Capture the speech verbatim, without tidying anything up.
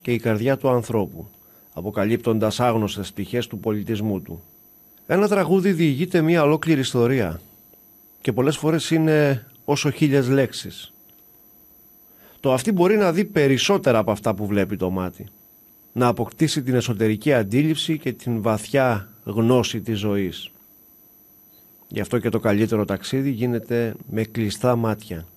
και η καρδιά του ανθρώπου, αποκαλύπτοντας άγνωστες πτυχές του πολιτισμού του. Ένα τραγούδι διηγείται μια ολόκληρη ιστορία και πολλές φορές είναι όσο χίλιες λέξεις. Το αυτή μπορεί να δει περισσότερα από αυτά που βλέπει το μάτι, να αποκτήσει την εσωτερική αντίληψη και την βαθιά γνώση της ζωής. Γι' αυτό και το καλύτερο ταξίδι γίνεται με κλειστά μάτια.